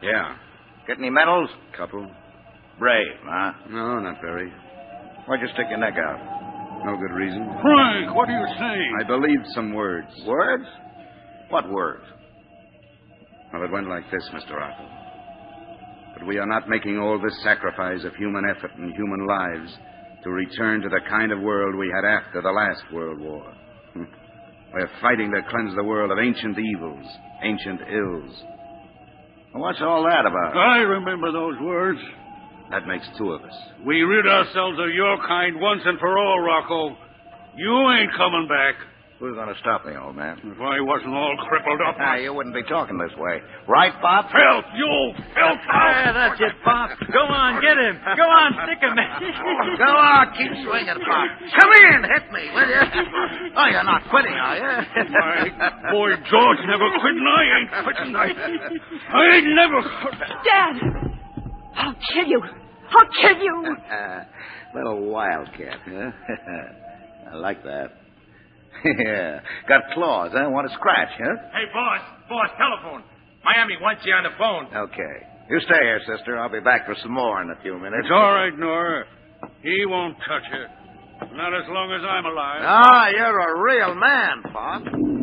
Yeah. Get any medals? Couple. Brave, huh? No, not very. Why'd you stick your neck out? No good reason. Frank, what are you saying? I believed some words. Words? What words? Well, it went like this, Mr. Rocco. But we are not making all this sacrifice of human effort and human lives to return to the kind of world we had after the last World War. We're fighting to cleanse the world of ancient evils, ancient ills. Well, what's all that about? I remember those words. That makes two of us. We rid ourselves of your kind once and for all, Rocco. You ain't coming back. Who's going to stop me, old man? If I wasn't all crippled up... You wouldn't be talking this way. Right, Bob? Filth! You filth! That's it, Pop. Go on, get him. Go on, stick him. Go on, keep swinging, Pop. Come in, hit me, will you? Oh, you're not quitting, are you? Boy, George never quit, and I ain't quitting. I ain't never... Dad! I'll kill you. I'll kill you. Little wildcat, huh? I like that. Yeah. Got claws, huh? Want to scratch, huh? Hey, boss, telephone. Miami wants you on the phone. Okay. You stay here, sister. I'll be back for some more in a few minutes. It's all right, Nora. He won't touch her. Not as long as I'm alive. Ah, you're a real man, Pop.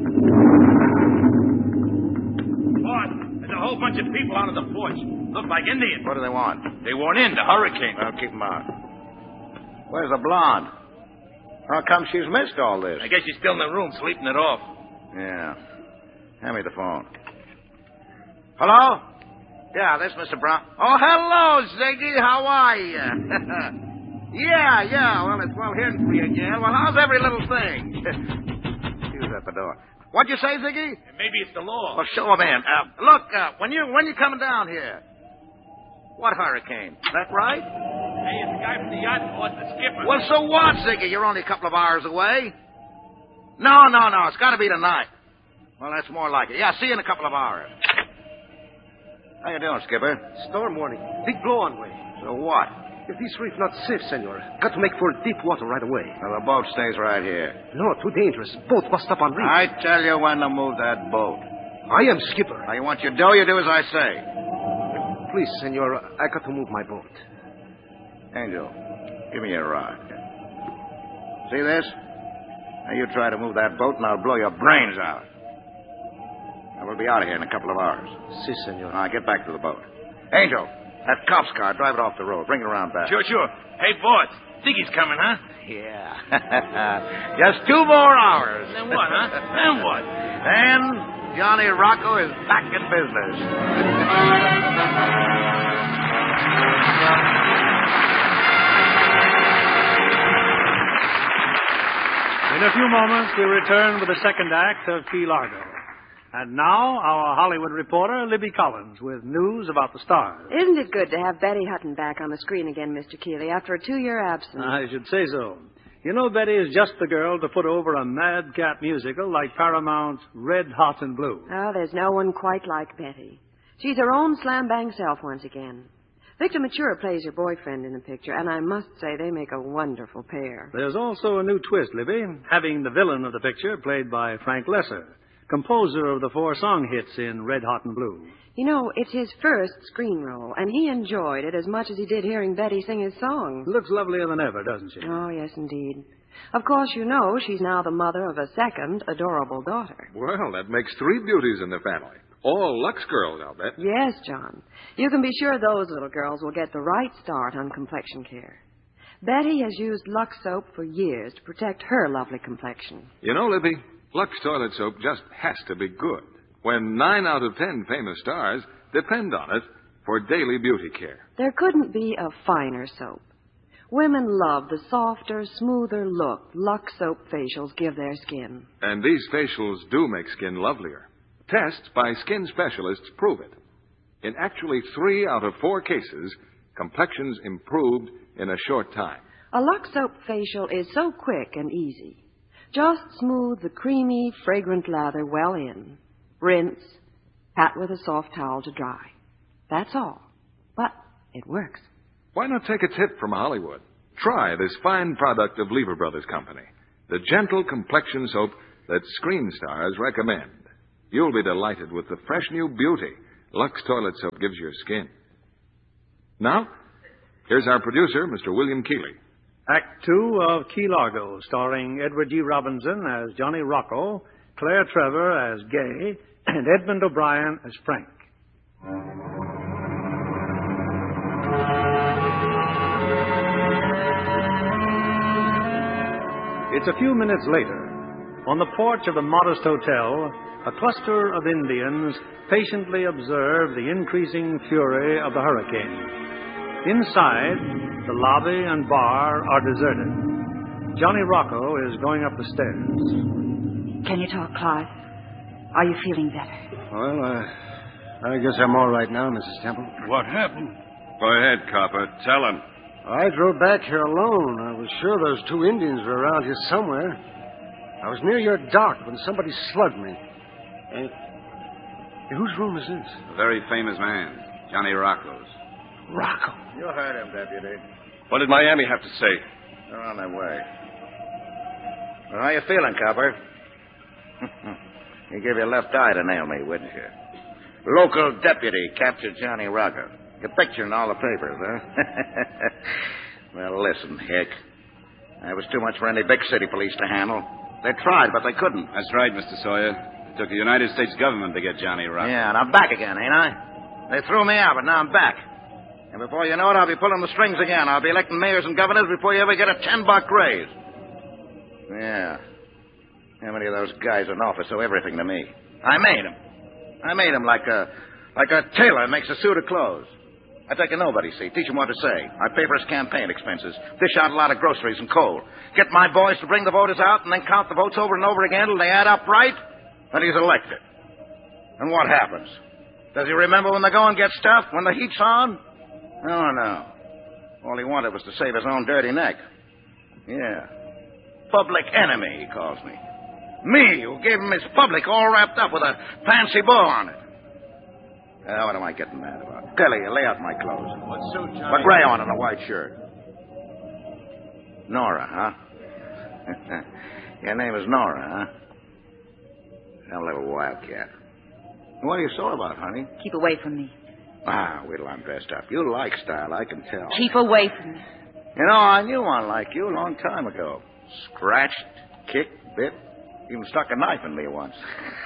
Boss, there's a whole bunch of people out on the porch. Look like Indians. What do they want? They want in the hurricane. Well, keep them out. Where's the blonde? How come she's missed all this? I guess she's still in the room sleeping it off. Yeah. Hand me the phone. Hello? Yeah, this Mr. Brown. Oh, hello, Ziggy. How are you? yeah. Well, it's well hearing from you again. Well, how's every little thing? He was at the door. What'd you say, Ziggy? Maybe it's the law. Well, show him in. Look, when you coming down here? What hurricane? Is that right? Hey, it's the guy from the yacht, boss, the skipper. Well, so what, Ziggy? You're only a couple of hours away. No. It's got to be tonight. Well, that's more like it. Yeah, see you in a couple of hours. How you doing, Skipper? Storm warning. Big blow on way. So what? If this reef not safe, senor, got to make for deep water right away. Well, the boat stays right here. No, too dangerous. Boat bust up on reef. I tell you when to move that boat. I am skipper. Now, you want your dough, you do as I say. Please, senor, I got to move my boat. Angel, give me a rod. See this? Now, you try to move that boat, and I'll blow your brains out. Now, we'll be out of here in a couple of hours. Si, senor. Now, get back to the boat. Angel, that cop's car, drive it off the road. Bring it around back. Sure. Hey, boss, Ziggy's coming, huh? Yeah. Just 2 more hours. Then what, huh? Then what? Then Johnny Rocco is back in business. In a few moments, we return with the second act of Key Largo. And now, our Hollywood reporter, Libby Collins, with news about the stars. Isn't it good to have Betty Hutton back on the screen again, Mr. Keeley, after a 2-year absence? I should say so. You know, Betty is just the girl to put over a madcap musical like Paramount's Red Hot and Blue. Oh, there's no one quite like Betty. She's her own slam-bang self once again. Victor Mature plays her boyfriend in the picture, and I must say they make a wonderful pair. There's also a new twist, Libby, having the villain of the picture played by Frank Lesser, composer of the 4 song hits in Red Hot and Blue. You know, it's his first screen role, and he enjoyed it as much as he did hearing Betty sing his song. Looks lovelier than ever, doesn't she? Oh, yes, indeed. Of course, you know she's now the mother of a second adorable daughter. Well, that makes 3 beauties in the family. All Lux girls, I'll bet. Yes, John. You can be sure those little girls will get the right start on complexion care. Betty has used Lux soap for years to protect her lovely complexion. You know, Libby, Lux toilet soap just has to be good when 9 out of 10 famous stars depend on it for daily beauty care. There couldn't be a finer soap. Women love the softer, smoother look Lux soap facials give their skin. And these facials do make skin lovelier. Tests by skin specialists prove it. In actually 3 out of 4 cases, complexions improved in a short time. A Lux soap facial is so quick and easy. Just smooth the creamy, fragrant lather well in. Rinse. Pat with a soft towel to dry. That's all. But it works. Why not take a tip from Hollywood? Try this fine product of Lever Brothers Company, the gentle complexion soap that screen stars recommend. You'll be delighted with the fresh new beauty Lux Toilet Soap gives your skin. Now, here's our producer, Mr. William Keeley. Act 2 of Key Largo, starring Edward G. Robinson as Johnny Rocco, Claire Trevor as Gay, and Edmund O'Brien as Frank. It's a few minutes later. On the porch of the modest hotel, a cluster of Indians patiently observe the increasing fury of the hurricane. Inside, the lobby and bar are deserted. Johnny Rocco is going up the stairs. Can you talk, Clive? Are you feeling better? Well, I guess I'm all right now, Mrs. Temple. What happened? Go ahead, Copper. Tell him. I drove back here alone. I was sure those two Indians were around here somewhere. I was near your dock when somebody slugged me. Whose room is this? A very famous man, Johnny Rocco's. Rocco. You heard him, Deputy. What did Miami have to say? They're on their way. Well, how you feeling, Copper? You gave your left eye to nail me, wouldn't you? Local deputy captured Johnny Rocco. Your picture in all the papers, huh? Well, listen, Hick. That was too much for any big city police to handle. They tried, but they couldn't. That's right, Mr. Sawyer. It took the United States government to get Johnny Rocco. Yeah, and I'm back again, ain't I? They threw me out, but now I'm back. And before you know it, I'll be pulling the strings again. I'll be electing mayors and governors before you ever get a $10 raise. Yeah. How many of those guys in office owe everything to me? I made them like a tailor makes a suit of clothes. I take a nobody seat, teach him what to say. I pay for his campaign expenses, dish out a lot of groceries and coal. Get my boys to bring the voters out and then count the votes over and over again till they add up right, and he's elected. And what happens? Does he remember when the going gets tough, when the heat's on? Oh, no. All he wanted was to save his own dirty neck. Yeah. Public enemy, he calls me. Me, who gave him his public all wrapped up with a fancy bow on it. What am I getting mad about? Kelly, lay out my clothes. What suit, Johnny? What gray on and a white shirt. Nora, huh? Your name is Nora, huh? A little wildcat. What are you sore about, honey? Keep away from me. Wait till I'm dressed up. You like style, I can tell. Keep away from me. You know, I knew one like you a long time ago. Scratched, kicked, bit, even stuck a knife in me once.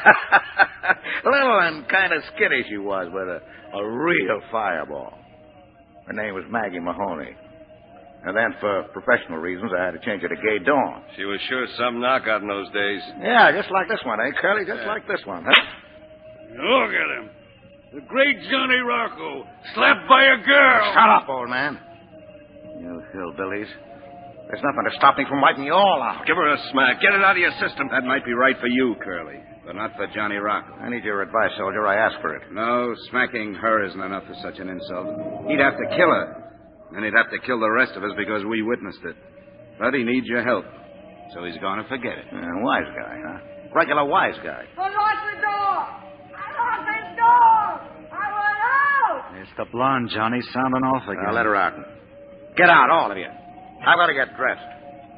Little and kind of skinny she was, but a real fireball. Her name was Maggie Mahoney. And then, for professional reasons, I had to change her to Gay Dawn. She was sure some knockout in those days. Yeah, just like this one, eh, Curly? Just like this one, huh? Look at him. The great Johnny Rocco, slapped by a girl. Shut up, old man. You hillbillies. There's nothing to stop me from wiping you all out. Give her a smack. Get it out of your system. That might be right for you, Curly, but not for Johnny Rocco. I need your advice, soldier. I asked for it. No, smacking her isn't enough for such an insult. He'd have to kill her. Then he'd have to kill the rest of us because we witnessed it. But he needs your help, so he's going to forget it. Wise guy, huh? Regular wise guy. Unlock the door! Unlock the door! I want out! It's the blonde, Johnny, sounding off again. Now, let her out. Get out, all of you. I've got to get dressed.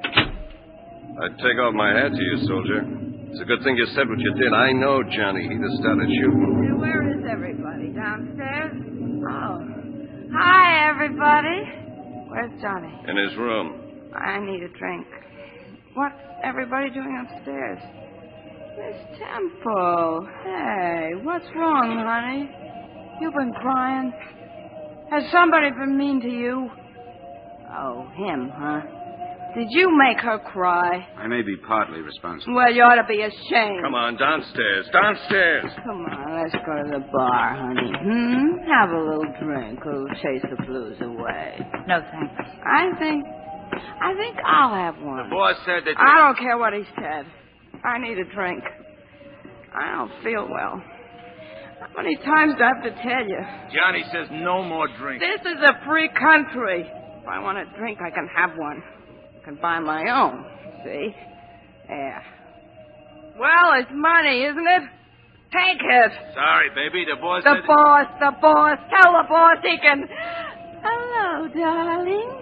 I'd take off my hat to you, soldier. It's a good thing you said what you did. I know Johnny. He'd have started shooting. Where is everybody? Downstairs? Oh. Hi, everybody. Where's Johnny? In his room. I need a drink. What's everybody doing upstairs? Miss Temple. Hey, what's wrong, honey? You've been crying. Has somebody been mean to you? Oh, him, huh? Did you make her cry? I may be partly responsible. Well, you ought to be ashamed. Come on, downstairs. Downstairs. Come on, let's go to the bar, honey. Have a little drink. It'll chase the blues away. No, thanks. I think I'll have one. The boss said that... I don't care what he said. I need a drink. I don't feel well. How many times do I have to tell you? Johnny says no more drink. This is a free country. If I want a drink, I can have one. I can buy my own, see? Yeah. Well, it's money, isn't it? Take it. Sorry, baby. The boss The said... boss. Tell the boss he can... Hello, darling.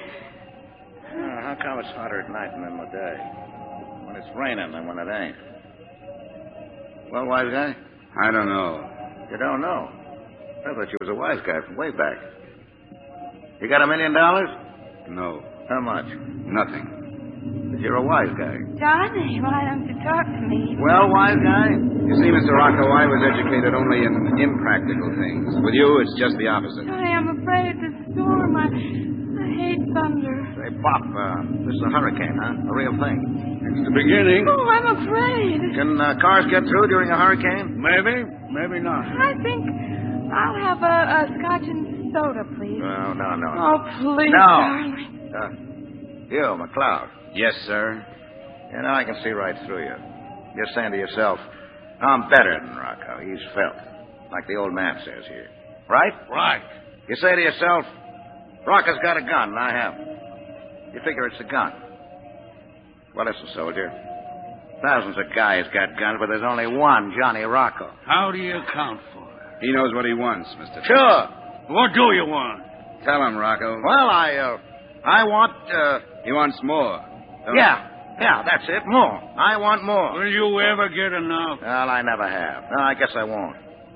How come it's hotter at night than in the day? When it's raining than when it ain't? Well, wise guy? I don't know. You don't know? I thought you was a wise guy from way back. You got $1 million? No. How much? Nothing. But you're a wise guy. Johnny, why don't you talk to me? Well, wise guy? You see, Mr. Rocco, I was educated only in impractical things. With you, it's just the opposite. Johnny, I'm afraid it's a storm. I hate thunder. Say, Pop, this is a hurricane, huh? A real thing. It's the beginning. Oh, I'm afraid. Can cars get through during a hurricane? Maybe, maybe not. I think I'll have a scotch and soda, please. No. Oh, please, No. darling. You, McLeod. Yes, sir. You know, I can see right through you. You're saying to yourself, I'm better than Rocco. He's felt. Like the old man says here. Right? Right. You say to yourself, Rocco's got a gun, and I haven't. You figure it's a gun. Well, listen, soldier. Thousands of guys got guns, but there's only one Johnny Rocco. How do you account for it? He knows what he wants, Mr. Sure. What do you want? Tell him, Rocco. Well, I want, He wants more. Yeah, that's it, more. I want more. Will you ever get enough? Well, I never have. No, I guess I won't.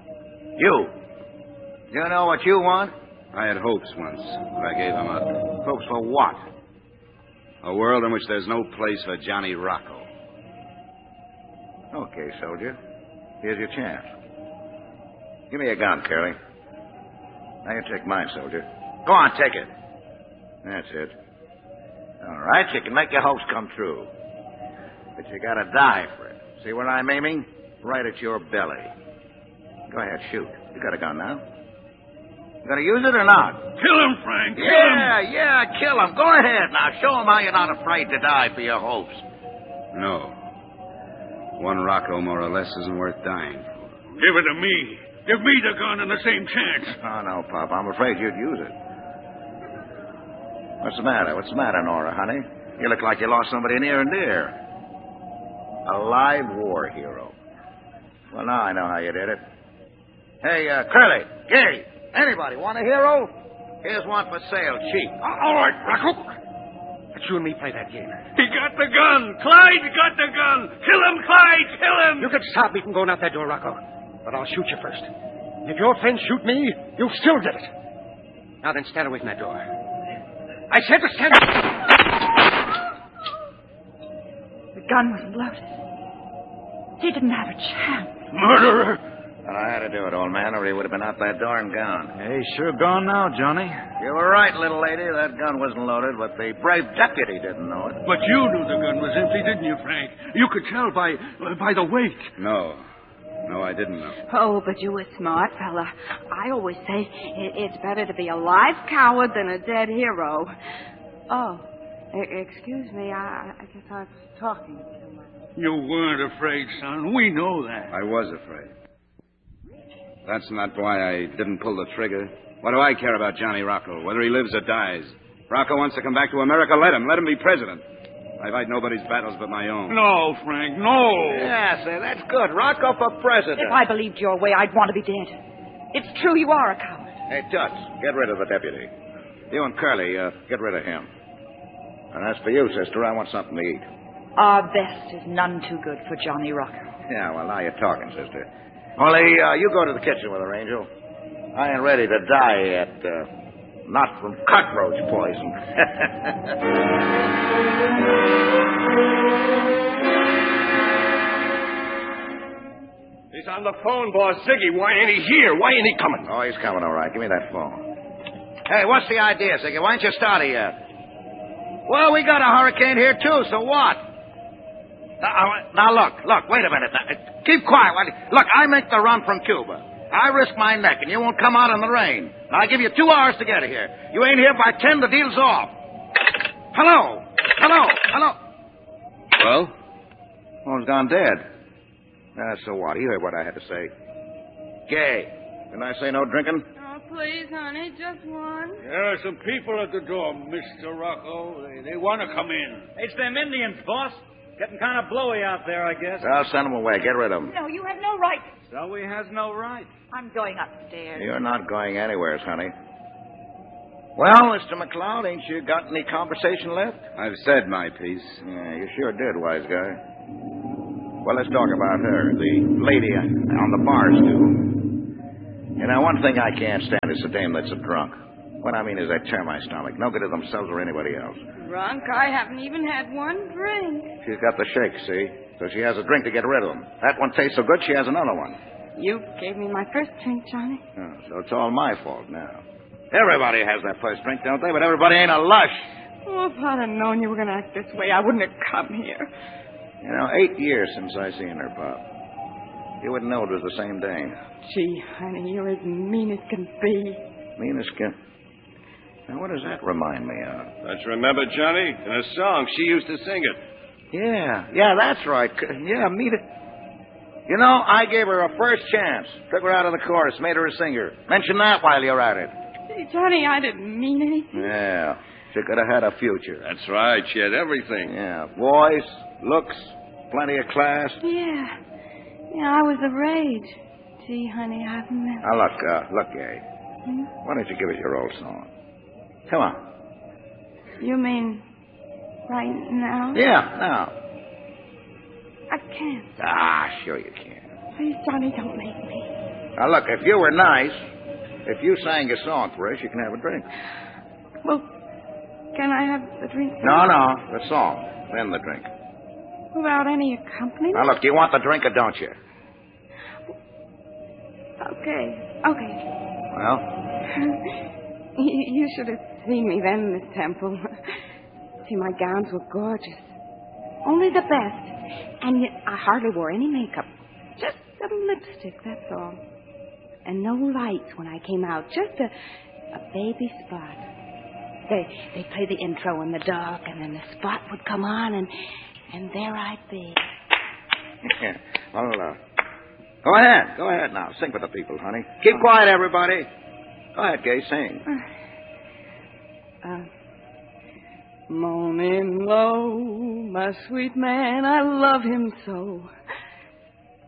You know what you want? I had hopes once, but I gave them up. Hopes for what? A world in which there's no place for Johnny Rocco. Okay, soldier. Here's your chance. Give me a gun, Curly. Now you take mine, soldier. Go on, take it. That's it. All right, you can make your hopes come true. But you gotta die for it. See where I'm aiming? Right at your belly. Go ahead, shoot. You got a gun now. You gonna use it or not? Kill him, Frank. Kill him. Yeah, kill him. Go ahead now. Show him how you're not afraid to die for your hopes. No. One Rocco, more or less, isn't worth dying for. Give it to me. Give me the gun and the same chance. Oh, no, Pop. I'm afraid you'd use it. What's the matter? What's the matter, Nora, honey? You look like you lost somebody near and dear. A live war hero. Well, now I know how you did it. Hey, Curly, Gary, anybody want a hero? Here's one for sale, cheap. All right, Rocco. Let you and me play that game. He got the gun. Clyde got the gun. Kill him, Clyde. Kill him. You can stop me from going out that door, Rocco. But I'll shoot you first. If your friends shoot me, you'll still get it. Now then, stand away from that door. I said to stand... The gun wasn't loaded. He didn't have a chance. Murderer. Well, I had to do it, old man, or he would have been out that door and gone. Hey, sure gone now, Johnny. You were right, little lady. That gun wasn't loaded, but the brave deputy didn't know it. But you knew the gun was empty, didn't you, Frank? You could tell by the weight. No, I didn't know. Oh, but you were smart, fella. I always say it's better to be a live coward than a dead hero. Oh, excuse me. I guess I was talking too much. You weren't afraid, son. We know that. I was afraid. That's not why I didn't pull the trigger. What do I care about Johnny Rocco, whether he lives or dies? Rocco wants to come back to America. Let him. Let him be president. I fight nobody's battles but my own. No, Frank, no. Yeah, say, that's good. Rocco for president. If I believed your way, I'd want to be dead. It's true you are a coward. Hey, Toots, get rid of the deputy. You and Curly, get rid of him. And as for you, sister, I want something to eat. Our best is none too good for Johnny Rocco. Yeah, well, now you're talking, sister. Only, you go to the kitchen with her, Angel. I ain't ready to die not from cockroach poison. He's on the phone, boss. Ziggy, why ain't he here? Why ain't he coming? Oh, he's coming, all right. Give me that phone. Hey, what's the idea, Ziggy? Why ain't you started yet? Well, we got a hurricane here, too, so what? Now, look, wait a minute. Keep quiet. Look, I make the run from Cuba. I risk my neck, and you won't come out in the rain. Now, I give you 2 hours to get here. You ain't here by 10, the deal's off. Hello. Well? Phone's gone dead. So what? You heard what I had to say. Gay, didn't I say no drinking? Oh, please, honey, just one. There are some people at the door, Mr. Rocco. They want to come in. It's them Indians, boss. Getting kind of blowy out there, I guess. I'll send them away. Get rid of them. No, you have no right. So he has no right. I'm going upstairs. You're not going anywhere, honey. Well, Mr. McLeod, ain't you got any conversation left? I've said my piece. Yeah, you sure did, wise guy. Well, let's talk about her, the lady on the bar stool. You know, one thing I can't stand is a dame that's a drunk. What I mean is they tear my stomach. No good to themselves or anybody else. Drunk? I haven't even had one drink. She's got the shakes, see? So she has a drink to get rid of them. That one tastes so good, she has another one. You gave me my first drink, Johnny. Oh, so it's all my fault now. Everybody has that first drink, don't they? But everybody ain't a lush. Oh, if I'd have known you were going to act this way, I wouldn't have come here. You know, 8 years since I seen her, Pop. You wouldn't know it was the same dame. Gee, honey, you're as mean as can be. Mean as can... Now, what does that remind me of? Don't you remember, Johnny? In a song, she used to sing it. Yeah, that's right. Yeah, meet it. You know, I gave her a first chance. Took her out of the chorus, made her a singer. Mention that while you're at it. Hey, Johnny, I didn't mean anything. Yeah, she could have had a future. That's right. She had everything. Yeah, voice, looks, plenty of class. Yeah, I was of age. Gee, honey, I've never... Now, look, Gay. Why don't you give us your old song? Come on. You mean right now? Yeah, now. I can't. Ah, sure you can. Please, Johnny, don't make me. Now, look, if you were nice, if you sang a song for us, you can have a drink. Well, can I have the drink? No, the song, then the drink. Without any accompaniment? Now, look, do you want the drink or don't you? Okay. Well? You should have seen me then, Miss Temple. See, my gowns were gorgeous. Only the best. And yet I hardly wore any makeup. Just a lipstick, that's all. And no lights when I came out. Just a baby spot. They'd play the intro in the dark, and then the spot would come on, and there I'd be. Well, go ahead now. Sing for the people, honey. Keep quiet, everybody. Go ahead, Gay, sing. Moaning low, my sweet man, I love him so.